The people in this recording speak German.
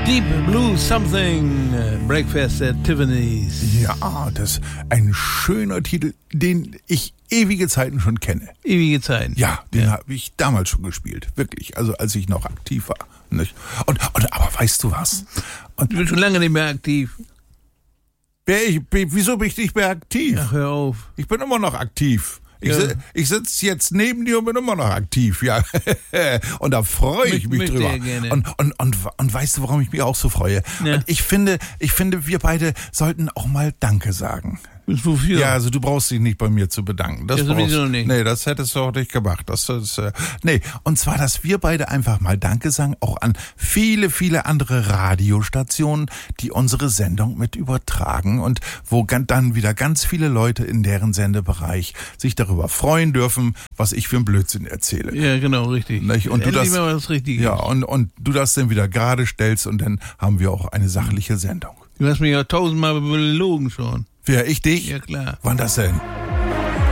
Deep Blue Something, Breakfast at Tiffany's. Ja, das ist ein schöner Titel, den ich ewige Zeiten schon kenne. Ewige Zeiten? Ja, den habe ich damals schon gespielt, wirklich, also als ich noch aktiv war. Nicht? Aber weißt du was? Du bist schon lange nicht mehr aktiv. Wieso bin ich nicht mehr aktiv? Ach, hör auf. Ich bin immer noch aktiv. Ja. Ich sitze jetzt neben dir und bin immer noch aktiv, ja. Und da freue ich mich drüber. Ja, gerne. Und weißt du, warum ich mich auch so freue? Ja. Und ich finde, wir beide sollten auch mal Danke sagen. Wofür? Ja, also du brauchst dich nicht bei mir zu bedanken. Das sowieso nicht. Nee, das hättest du auch nicht gemacht. Nee, und zwar, dass wir beide einfach mal Danke sagen, auch an viele, viele andere Radiostationen, die unsere Sendung mit übertragen und wo dann wieder ganz viele Leute in deren Sendebereich sich darüber freuen dürfen, was ich für einen Blödsinn erzähle. Ja, genau, richtig. Nicht? Und Endlich mal was Richtiges. Ja, und du das dann wieder gerade stellst und dann haben wir auch eine sachliche Sendung. Du hast mich ja 1000-mal belogen schon. Wer, ich dich? Ja, klar. Wann das denn?